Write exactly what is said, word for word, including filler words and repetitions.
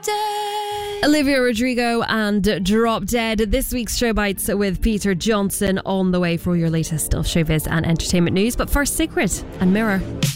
Dead. Olivia Rodrigo and Drop Dead. This week's Show Bites with Peter Johnson on the way for your latest of showbiz and entertainment news. But first, Secret and Mirror.